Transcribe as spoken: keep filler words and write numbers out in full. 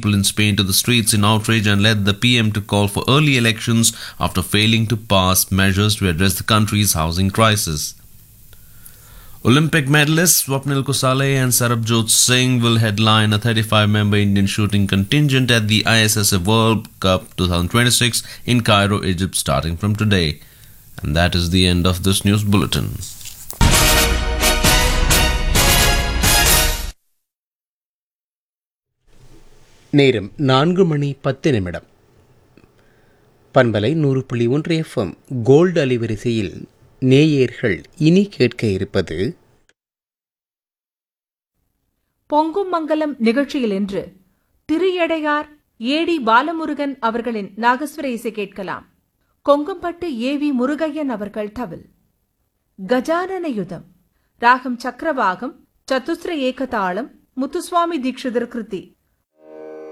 people in Spain to the streets in outrage and led the P M to call for early elections after failing to pass measures to address the country's housing crisis. Olympic medalists Swapnil Kusale and Sarabjot Singh will headline a thirty-five member Indian shooting contingent at the I S S F World Cup twenty twenty-six in Cairo, Egypt, starting from today. And that is the end of this news bulletin. நேரம் நான்கு மணி பத்து நிமிடம். பண்பலை நூறு புள்ளி ஒன்று FM gold அலைவரிசையில் நேயர்கள் இனி கேட்க இருப்பது பொங்கும் மங்கலம் நிகழ்ச்சியில் என்று திரியடையார் ஏடி பாலமுருகன் அவர்களின் நாகஸ்வர இசை கேட்கலாம். கொங்கம்பட்டு ஏ வி முருகையன் அவர்கள் தவில். கஜானன யுதம் ராகம் சக்கரவாகம் சத்துஸ்ர ஏகதாளம் முத்துசுவாமி தீட்சிதர் கிருதி.